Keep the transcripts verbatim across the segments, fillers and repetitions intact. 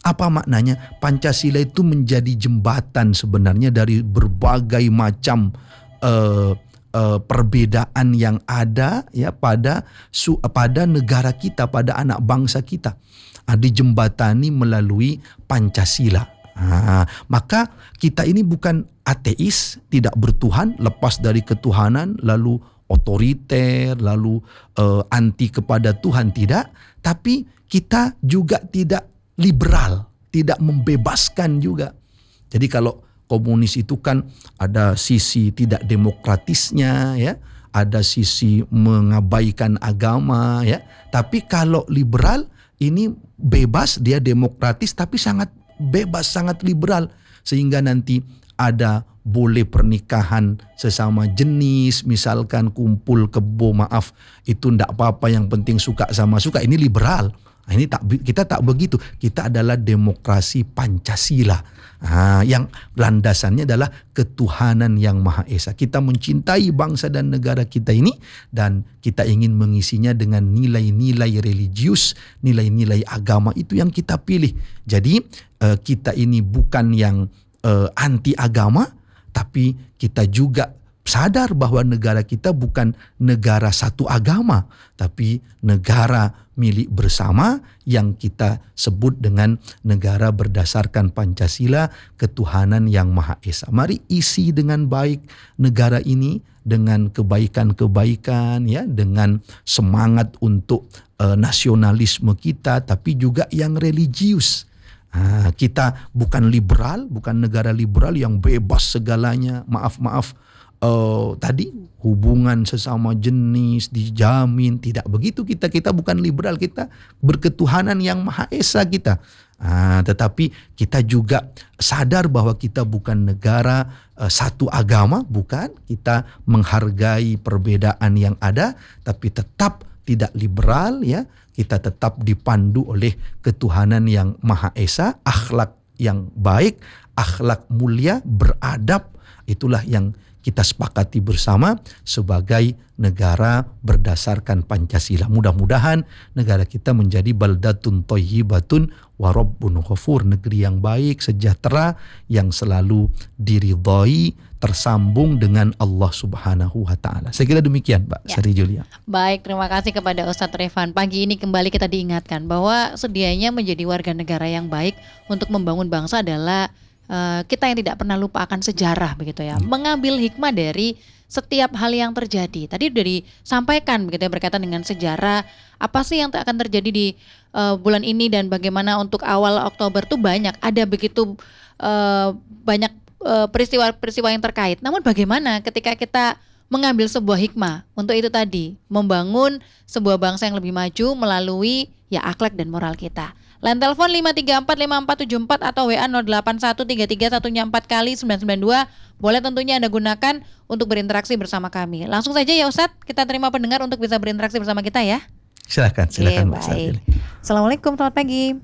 Apa maknanya? Pancasila itu menjadi jembatan sebenarnya dari berbagai macam uh, uh, perbedaan yang ada ya pada su, pada negara kita, pada anak bangsa kita. Uh, dijembatani melalui Pancasila. Nah, maka kita ini bukan ateis, tidak bertuhan, lepas dari ketuhanan, lalu otoriter, lalu uh, anti kepada Tuhan, tidak. Tapi kita juga tidak liberal, tidak membebaskan juga. Jadi kalau komunis itu kan ada sisi tidak demokratisnya ya, ada sisi mengabaikan agama ya. Tapi kalau liberal ini bebas, dia demokratis tapi sangat bebas, sangat liberal, sehingga nanti ada boleh pernikahan sesama jenis, misalkan kumpul kebo, maaf itu ndak apa-apa, yang penting suka sama suka, ini liberal. Nah, ini tak, kita tak begitu. Kita adalah demokrasi Pancasila. Nah, yang landasannya adalah ketuhanan yang Maha Esa. Kita mencintai bangsa dan negara kita ini, dan kita ingin mengisinya dengan nilai-nilai religius, nilai-nilai agama, itu yang kita pilih. Jadi eh, kita ini bukan yang eh, anti agama, tapi kita juga sadar bahwa negara kita bukan negara satu agama, tapi negara milik bersama yang kita sebut dengan negara berdasarkan Pancasila, ketuhanan yang Maha Esa. Mari isi dengan baik negara ini dengan kebaikan-kebaikan ya, dengan semangat untuk uh, nasionalisme kita, tapi juga yang religius. Nah, kita bukan liberal, bukan negara liberal yang bebas segalanya. Maaf-maaf, Uh, tadi hubungan sesama jenis dijamin, tidak begitu kita. Kita bukan liberal, kita berketuhanan yang Maha Esa kita. Uh, tetapi kita juga sadar bahwa kita bukan negara uh, satu agama, bukan. Kita menghargai perbedaan yang ada, tapi tetap tidak liberal ya. Kita tetap dipandu oleh ketuhanan yang Maha Esa, akhlak yang baik, akhlak mulia, beradab. Itulah yang kita sepakati bersama sebagai negara berdasarkan Pancasila. Mudah-mudahan negara kita menjadi baldatun thayyibatun wa rabbun ghafur, negeri yang baik, sejahtera, yang selalu diridhai, tersambung dengan Allah Subhanahu wa taala. Saya kira demikian, Pak ya. Sari Julia. Baik, terima kasih kepada Ustadz Revan. Pagi ini kembali kita diingatkan bahwa sedianya menjadi warga negara yang baik untuk membangun bangsa adalah Uh, kita yang tidak pernah lupa akan sejarah begitu ya, hmm. mengambil hikmah dari setiap hal yang terjadi. Tadi sudah disampaikan begitu ya, berkaitan dengan sejarah, apa sih yang akan terjadi di uh, bulan ini, dan bagaimana untuk awal Oktober tuh banyak, ada begitu uh, banyak uh, peristiwa-peristiwa yang terkait. Namun bagaimana ketika kita mengambil sebuah hikmah untuk itu tadi, membangun sebuah bangsa yang lebih maju melalui ya akhlak dan moral kita. Line telepon lima tiga empat lima empat tujuh empat atau W A nol delapan satu tiga tiga satunya empat kali sembilan sembilan dua. Boleh tentunya Anda gunakan untuk berinteraksi bersama kami. Langsung saja ya Ustadz, kita terima pendengar untuk bisa berinteraksi bersama kita ya. Silakan, silakan Mbak Ustadz. Assalamualaikum, selamat pagi.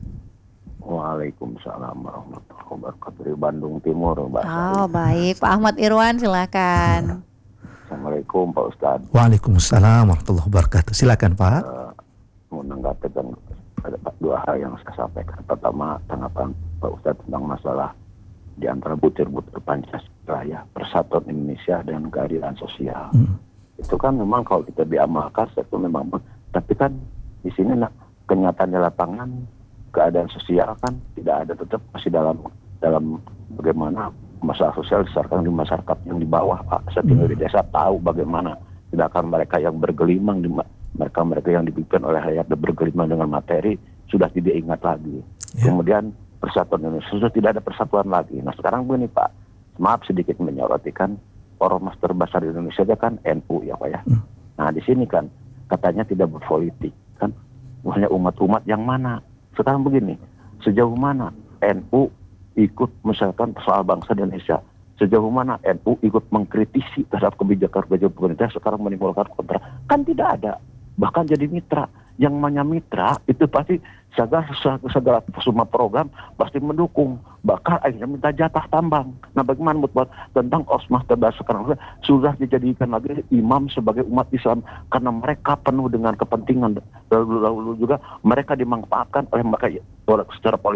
Waalaikumsalam warahmatullahi wabarakatuh. Dari Bandung Timur, Mbak. Oh, baik. Pak Ahmad Irwan, silakan. Assalamualaikum Pak Ustadz. Waalaikumsalam warahmatullahi wabarakatuh. Silakan Pak. Uh, menanggapi ada dua hal yang saya sampaikan. Pertama, tanggapan Pak Ustadz tentang masalah di antara butir-butir Pancasila ya, persatuan Indonesia dan keadilan sosial. Hmm. Itu kan memang kalau kita diamalkan itu memang, tapi kan di sini nah, kenyataan di lapangan keadaan sosial kan tidak ada, tetap masih dalam dalam bagaimana masalah sosial disasarkan di masyarakat yang di bawah, Pak. Saya tinggal di desa tahu bagaimana, sedangkan mereka yang bergelimang di mereka-mereka yang dipimpin oleh rakyat dan bergelimang dengan materi sudah tidak ingat lagi. Yeah. Kemudian persatuan Indonesia sudah tidak ada persatuan lagi. Nah sekarang begini Pak, maaf sedikit menyoroti kan, ormas terbesar di Indonesia aja kan N U ya Pak ya. Mm. Nah di sini kan katanya tidak berpolitik kan, hanya umat-umat yang mana. Sekarang begini, sejauh mana N U ikut misalkan soal bangsa Indonesia? Sejauh mana N U ikut mengkritisi terhadap kebijakan-kebijakan pemerintah sekarang menimbulkan kontra? Kan tidak ada. Bahkan jadi mitra. Yang namanya mitra itu pasti segala, segala semua program pasti mendukung. Bahkan akhirnya minta jatah tambang. Nah bagaimana buat tentang ormas terbesar sekarang sudah dijadikan lagi imam sebagai umat Islam karena mereka penuh dengan kepentingan. Lalu juga mereka dimanfaatkan oleh mereka secara politik.